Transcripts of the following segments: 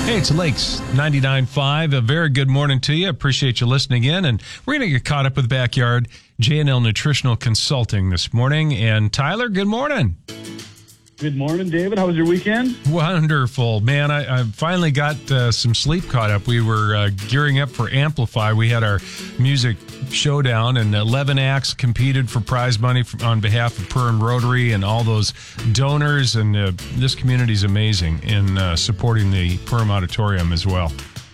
Hey, it's Lakes 99.5. A very good morning to you. Appreciate you listening in. And we're going to get caught up with Backyard J&L Nutritional Consulting this morning. And Tyler, good morning. Good morning, David. How was your weekend? Wonderful. Man, I finally got some sleep caught up. We were gearing up for Amplify. We had our music showdown, and 11 acts competed for prize money on behalf of Perham Rotary and all those donors. And this community is amazing in supporting the Perham Auditorium as well.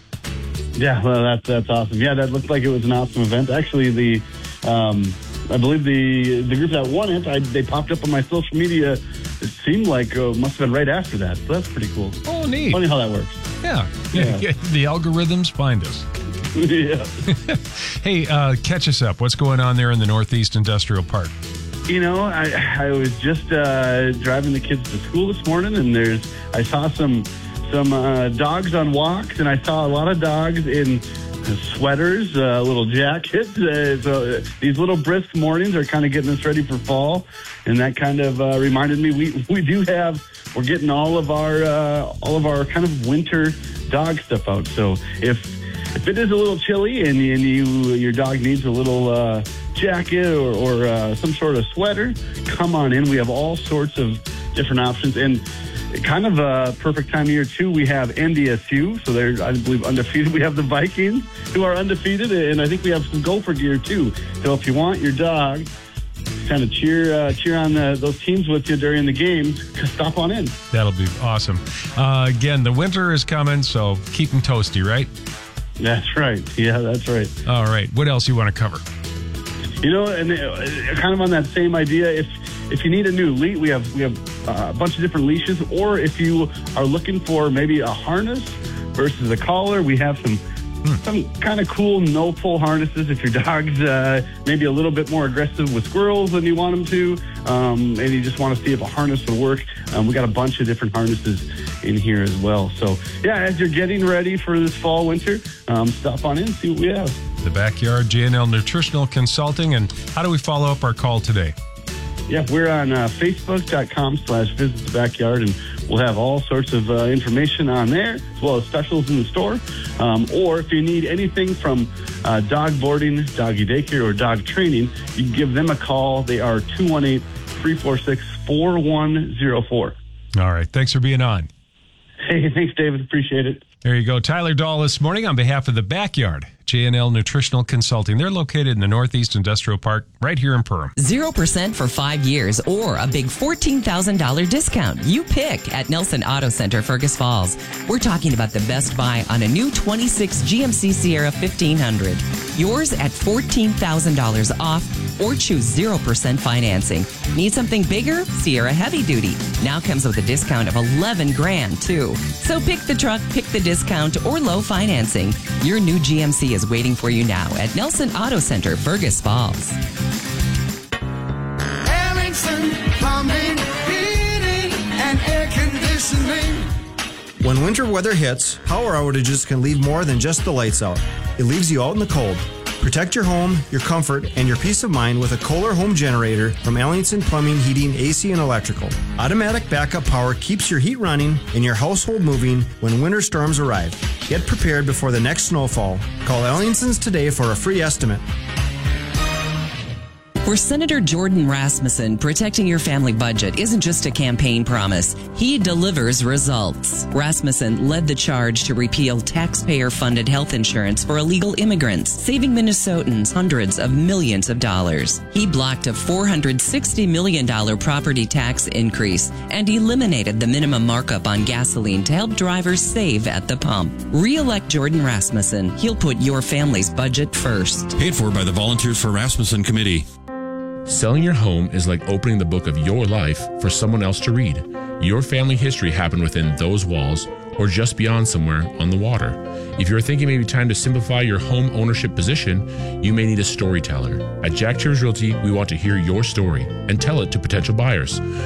Yeah, well, that's awesome. Yeah, that looked like it was an awesome event. Actually, I believe the group that won it, they popped up on my social media. It seemed like it must have been right after that. So that's pretty cool. Oh, neat. Funny how that works. Yeah. The algorithms find us. Yeah. Hey, catch us up. What's going on there in the Northeast Industrial Park? You know, I was just driving the kids to school this morning, and I saw some dogs on walks, and I saw a lot of dogs in sweaters, little jackets. So these little brisk mornings are kind of getting us ready for fall, and that kind of reminded me we're getting all of our kind of winter dog stuff out. So if it is a little chilly and your dog needs a little jacket or some sort of sweater, come on in. We have all sorts of different options, and kind of a perfect time of year, too. We have NDSU, so they're, I believe, undefeated. We have the Vikings, who are undefeated, and I think we have some Gopher gear, too. So if you want your dog to kind of cheer on those teams with you during the game, stop on in. That'll be awesome. Again, the winter is coming, so keep them toasty, right? That's right. Yeah, that's right. All right. What else you want to cover? You know, and kind of on that same idea, if you need a new leash, we have a bunch of different leashes, or if you are looking for maybe a harness versus a collar, we have some kind of cool no-pull harnesses if your dog's maybe a little bit more aggressive with squirrels than you want them to, and you just want to see if a harness will work. We got a bunch of different harnesses in here as well. So, yeah, as you're getting ready for this fall, winter, stop on in, see what we have. The Backyard J&L Nutritional Consulting. And how do we follow up our call today? Yeah, we're on Facebook.com/Visit the Backyard, and we'll have all sorts of information on there, as well as specials in the store. Or if you need anything from dog boarding, doggy daycare, or dog training, you can give them a call. They are 218-346-4104. All right. Thanks for being on. Hey, thanks, David. Appreciate it. There you go. Tyler Dahl this morning on behalf of the Backyard J&L Nutritional Consulting. They're located in the Northeast Industrial Park right here in Perham. 0% for 5 years or a big $14,000 discount. You pick at Nelson Auto Center, Fergus Falls. We're talking about the best buy on a new 26 GMC Sierra 1500. Yours at $14,000 off, or choose 0% financing. Need something bigger? Sierra Heavy Duty now comes with a discount of $11,000 too. So pick the truck, pick the discount, or low financing. Your new GMC is waiting for you now at Nelson Auto Center, Fergus Falls. Ellingson Plumbing, Heating, and Air Conditioning. When winter weather hits, power outages can leave more than just the lights out. It leaves you out in the cold. Protect your home, your comfort, and your peace of mind with a Kohler home generator from Ellingson Plumbing, Heating, AC, and Electrical. Automatic backup power keeps your heat running and your household moving when winter storms arrive. Get prepared before the next snowfall. Call Ellingson's today for a free estimate. For Senator Jordan Rasmussen, protecting your family budget isn't just a campaign promise. He delivers results. Rasmussen led the charge to repeal taxpayer-funded health insurance for illegal immigrants, saving Minnesotans hundreds of millions of dollars. He blocked a $460 million property tax increase and eliminated the minimum markup on gasoline to help drivers save at the pump. Re-elect Jordan Rasmussen. He'll put your family's budget first. Paid for by the Volunteers for Rasmussen Committee. Selling your home is like opening the book of your life for someone else to read. Your family history happened within those walls or just beyond somewhere on the water. If you're thinking maybe time to simplify your home ownership position, you may need a storyteller. At Jack Cheers Realty, we want to hear your story and tell it to potential buyers.